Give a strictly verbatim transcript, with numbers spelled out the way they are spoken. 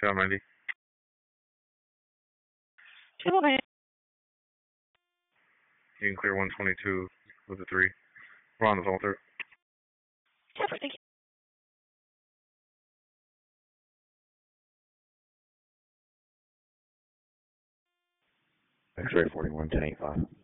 Shot ninety. two one eight. You can clear one twenty-two with a three. We're on the Volter. Perfect, thank you. X-ray forty-one, ten eighty-five.